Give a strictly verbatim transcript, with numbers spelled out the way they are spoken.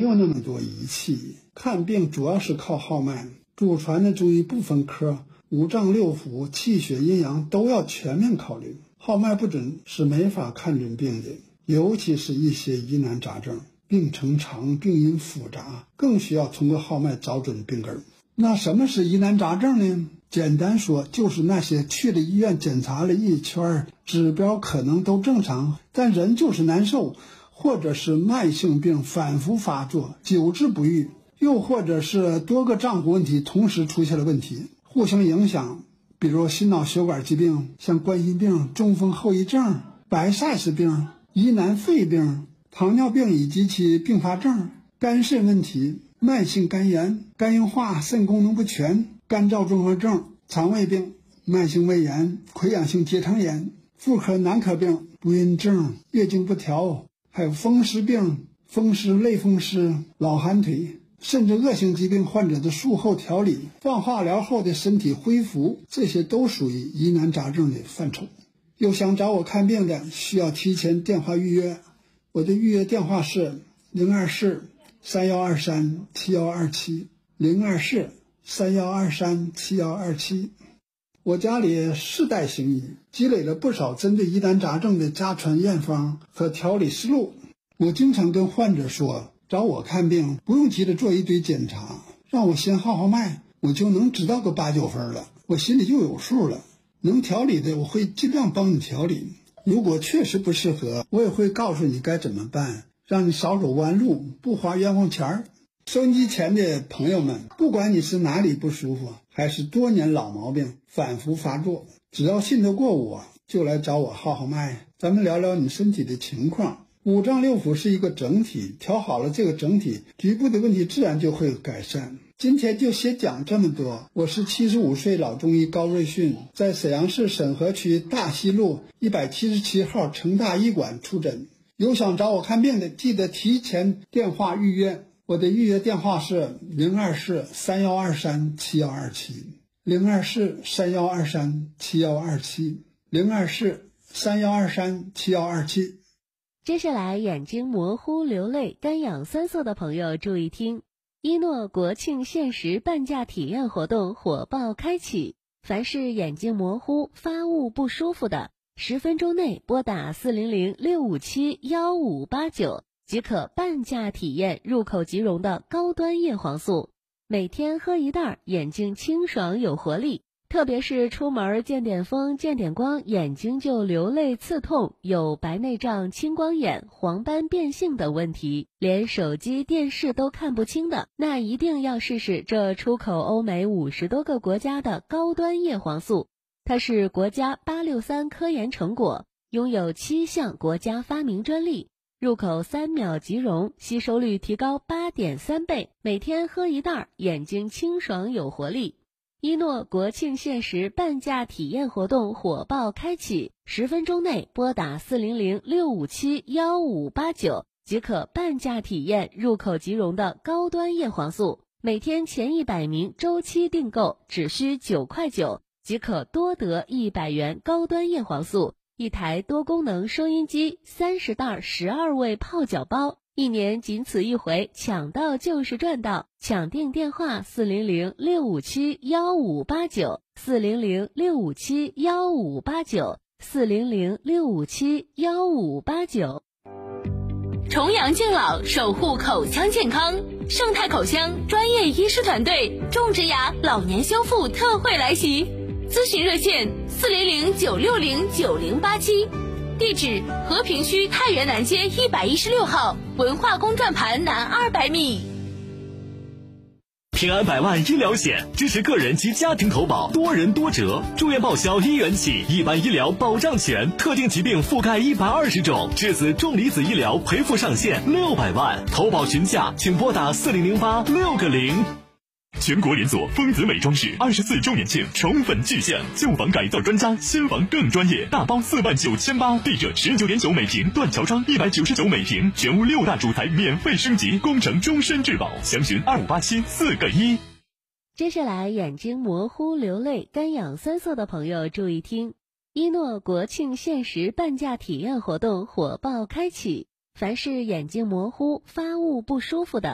有那么多仪器，看病主要是靠号脉。祖传的中医不分科，五脏六腑、气血阴阳都要全面考虑。号脉不准是没法看准病的，尤其是一些疑难杂症，病程长、病因复杂，更需要通过号脉找准病根。那什么是疑难杂症呢？简单说，就是那些去了医院检查了一圈，指标可能都正常，但人就是难受，或者是慢性病反复发作，久治不愈，又或者是多个脏腑问题同时出现了问题，互相影响，比如心脑血管疾病，像冠心病、中风后遗症、白塞氏病、疑难肺病、糖尿病以及其并发症、肝肾问题、慢性肝炎、肝硬化、肾功能不全、干燥综合症、肠胃病、慢性胃炎、溃疡性结肠炎、妇科男科病、不孕症、月经不调，还有风湿病、风湿、类风湿、老寒腿，甚至恶性疾病患者的术后调理、放化疗后的身体恢复，这些都属于疑难杂症的范畴。有想找我看病的，需要提前电话预约，我的预约电话是零二四三幺二三七幺二七，零二四三幺二三七幺二七。我家里世代行医，积累了不少针对疑难杂症的家传验方和调理思路。我经常跟患者说，找我看病不用急着做一堆检查，让我先号号脉，我就能知道个八九分了，我心里就有数了。能调理的我会尽量帮你调理，如果确实不适合，我也会告诉你该怎么办，让你少走弯路，不花冤枉钱儿。收音机前的朋友们，不管你是哪里不舒服，还是多年老毛病反复发作，只要信得过我，就来找我号号脉，咱们聊聊你身体的情况。五脏六腑是一个整体，调好了这个整体，局部的问题自然就会改善。今天就先讲这么多。我是七十五岁老中医高瑞迅，在沈阳市沈河区大西路一百七十七号成大医馆出诊。有想找我看病的，记得提前电话预约。我的预约电话是零二四三幺二三七幺二七，零二四三幺二三七幺二七，零二四三幺二三七幺二七。 接下来，眼睛模糊、流泪、干痒酸涩的朋友注意听。一诺国庆限时半价体验活动火爆开启，凡是眼睛模糊、发物不舒服的，十分钟内拨打四零零六五七幺五八九。即可半价体验入口即溶的高端叶黄素，每天喝一袋，眼睛清爽有活力。特别是出门见点风见点光，眼睛就流泪刺痛，有白内障、青光眼、黄斑变性等问题，连手机电视都看不清的，那一定要试试这出口欧美五十多个国家的高端叶黄素。它是国家八六三科研成果，拥有七项国家发明专利，入口三秒即溶，吸收率提高 八点三 倍，每天喝一袋，眼睛清爽有活力。一诺国庆限时半价体验活动火爆开启，十分钟内拨打四零零六五七幺五八九，即可半价体验入口即溶的高端叶黄素。每天前一百名周期订购只需九块九，即可多得一百元高端叶黄素。一台多功能收音机，三十袋十二味泡脚包，一年仅此一回，抢到就是赚到。抢订电话四零零六五七幺五八九，四零零六五七幺五八九，四零零六五七幺五八九。 重阳敬老，守护口腔健康，盛泰口腔专业医师团队种植牙老年修复特惠来袭，咨询热线四零零九六零九零八七，地址和平区太原南街一百一十六号文化宫转盘南二百米。 平安百万医疗险支持个人及家庭投保，多人多折，住院报销一元起，一般医疗保障全，特定疾病覆盖一百二十种，质子重离子医疗赔付上限六百万，投保询价请拨打四零零八六个零。全国连锁丰子美装饰二十四周年庆宠粉巨献，旧房改造专家，新房更专业，大包四万九千八，地热十九点九每平，断桥窗一百九十九每平，全屋六大主材免费升级，工程终身质保，详询二五八七四个一。 接下来，眼睛模糊、流泪、干痒酸涩的朋友注意听。一诺国庆限时半价体验活动火爆开启，凡是眼睛模糊、发物不舒服的，